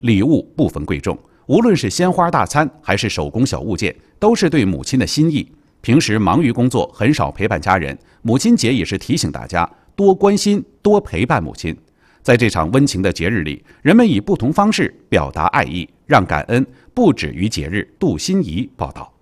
礼物不分贵重，无论是鲜花大餐还是手工小物件，都是对母亲的心意。平时忙于工作，很少陪伴家人，母亲节也是提醒大家多关心、多陪伴母亲。在这场温情的节日里，人们以不同方式表达爱意，让感恩不止于节日。杜心怡报道。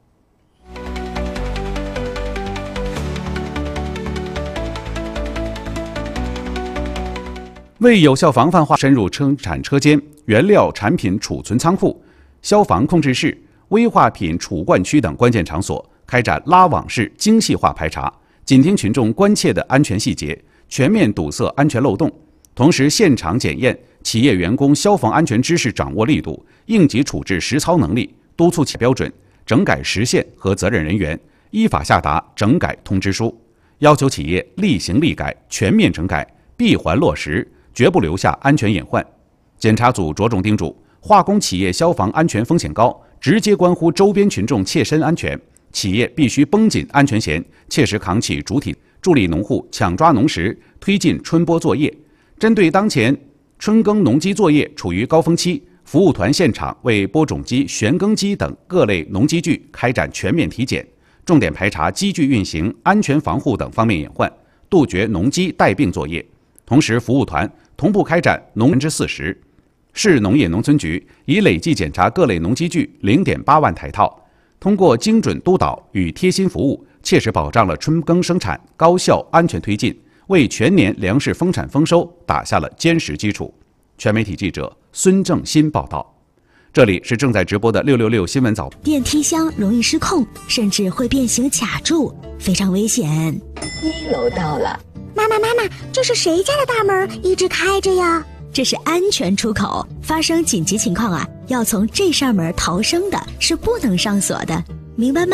为有效防范化深入生产车间、原料产品储存仓库、消防控制室、危化品储罐区等关键场所开展拉网式精细化排查，紧盯群众关切的安全细节，全面堵塞安全漏洞。同时，现场检验企业员工消防安全知识掌握力度、应急处置实操能力，督促企业标准、整改实现和责任人员，依法下达整改通知书，要求企业立行立改，全面整改，闭环落实，绝不留下安全隐患。检查组着重叮嘱，化工企业消防安全风险高，直接关乎周边群众切身安全，企业必须绷紧安全弦，切实扛起主体，助力农户抢抓农时，推进春播作业。针对当前春耕农机作业处于高峰期，服务团现场为播种机、旋耕机等各类农机具开展全面体检，重点排查机具运行、安全防护等方面隐患，杜绝农机带病作业。同时，服务团同步开展农40%。市农业农村局已累计检查各类农机具0.8万台套，通过精准督导与贴心服务，切实保障了春耕生产高效安全推进，为全年粮食丰产丰收打下了坚实基础。全媒体记者孙正新报道。这里是正在直播的666新闻早。 电梯箱容易失控，甚至会变形卡住，非常危险。 1楼到了。 妈妈，这是谁家的大门一直开着呀？ 这是安全出口，发生紧急情况要从这扇门逃生的，是不能上锁的，明白吗？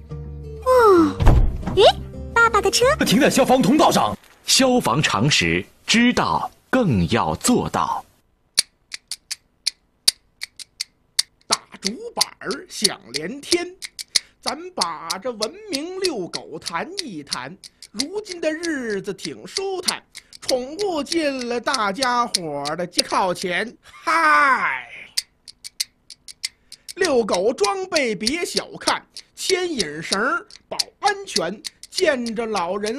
咦，爸爸的车停在消防通道上。 消防常识，知道更要做到。 大竹板响连天，咱把这文明遛狗谈一谈。如今的日子挺舒坦，宠物进了，大家伙的皆靠前。嗨，遛狗装备别小看，牵引绳保安全，见着老人。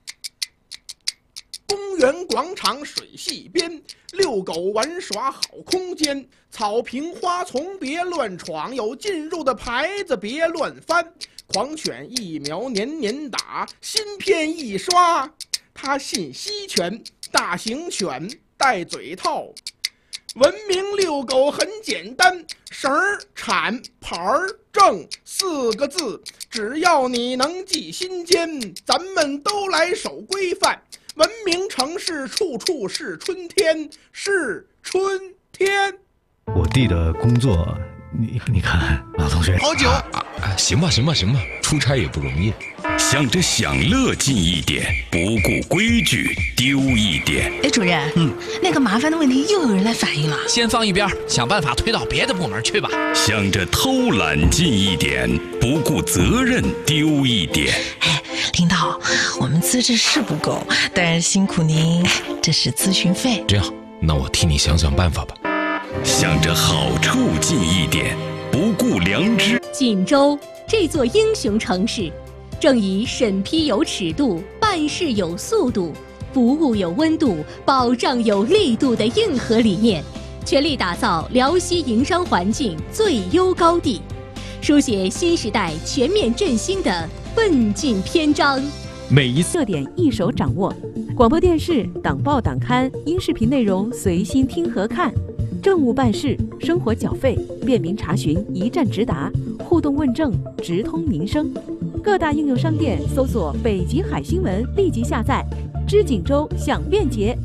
公园广场水系边，遛狗玩耍好空间。草坪花丛别乱闯，有进入的牌子别乱翻。狂犬疫苗年年打，芯片一刷它信息全。大型犬戴嘴套，文明遛狗很简单，绳儿铲牌儿正4个字，只要你能记心间，咱们都来守规范。文明城市处处是春天，是春天。 我弟的工作，你看，老同学， 好久行吧，出差也不容易。 向着享乐近一点，不顾规矩丢一点。 哎，主任，那个麻烦的问题又有人来反映了， 先放一边，想办法推到别的部门去吧。 向着偷懒近一点，不顾责任丢一点。 哎，领导，我们资质是不够，但是辛苦您，这是咨询费。 这样，那我替你想想办法吧。 向着好处近一点，不顾良知。 锦州这座英雄城市，正以审批有尺度、办事有速度、服务有温度、保障有力度的硬核理念，全力打造辽西营商环境最优高地，书写新时代全面振兴的奋进篇章。 每一热点一手掌握，广播电视、党报党刊、音视频内容随心听和看，政务办事、生活缴费、便民查询一站直达，互动问政直通民生。各大应用商店搜索北极海新闻，立即下载。知锦州享便捷。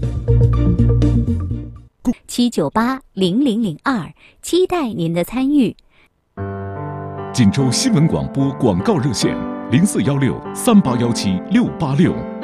7980002，期待您的参与。 锦州新闻广播广告热线：041638176686。